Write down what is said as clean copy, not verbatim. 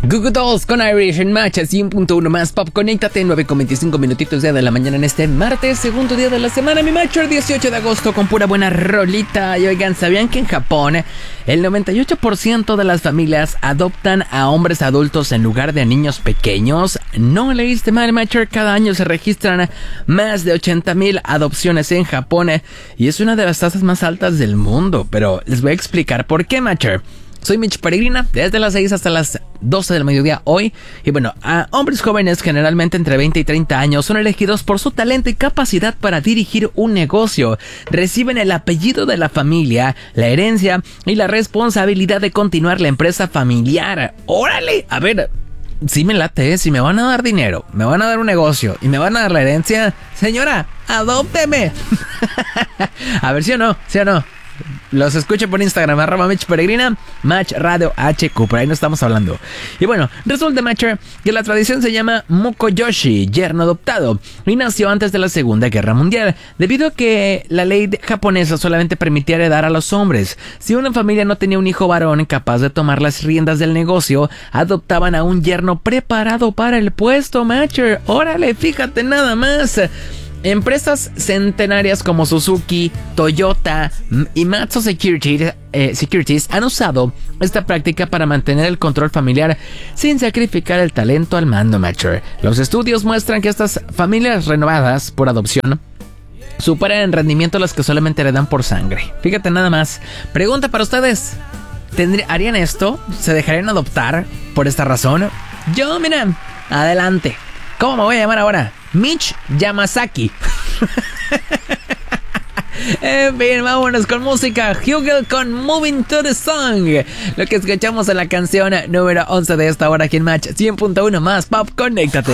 Google Dolls con Irish en Match 100.1 más Pop. Conéctate 9:25 minutitos de la mañana en este martes, segundo día de la semana, mi Matcher, 18 de agosto, con pura buena rolita. Y oigan, ¿sabían que en Japón el 98% de las familias adoptan a hombres adultos en lugar de a niños pequeños? No leíste mal, Matcher. Cada año se registran más de 80,000 adopciones en Japón y es una de las tasas más altas del mundo. Pero les voy a explicar por qué, Matcher. Soy Mitch Peregrina, desde las 6 hasta las 12 del mediodía hoy. Y bueno, a hombres jóvenes, generalmente entre 20 y 30 años, son elegidos por su talento y capacidad para dirigir un negocio. Reciben el apellido de la familia, la herencia y la responsabilidad de continuar la empresa familiar. ¡Órale! A ver, sí me late, si me van a dar dinero, me van a dar un negocio y me van a dar la herencia, señora, adópteme. A ver, ¿sí o no? ¿Sí o no? Los escucho por Instagram, @Mitch Peregrina, Match Radio HQ, por ahí no estamos hablando. Y bueno, resulta, Matcher, que la tradición se llama Mokoyoshi, yerno adoptado, y nació antes de la Segunda Guerra Mundial, debido a que la ley japonesa solamente permitía heredar a los hombres. Si una familia no tenía un hijo varón capaz de tomar las riendas del negocio, adoptaban a un yerno preparado para el puesto, Matcher. Órale, fíjate nada más. Empresas centenarias como Suzuki, Toyota y Matsu Securities han usado esta práctica para mantener el control familiar sin sacrificar el talento al mando, Matcher. Los estudios muestran que estas familias renovadas por adopción superan en rendimiento a las que solamente heredan por sangre. Fíjate nada más. Pregunta para ustedes: ¿harían esto? ¿Se dejarían adoptar por esta razón? Yo, mira, adelante. ¿Cómo me voy a llamar ahora? Mitch Yamasaki. En fin, vámonos con música. Hugel con Moving to the Song. Lo que escuchamos en la canción número 11 de esta hora aquí en Match 100.1 más Pop. Conéctate.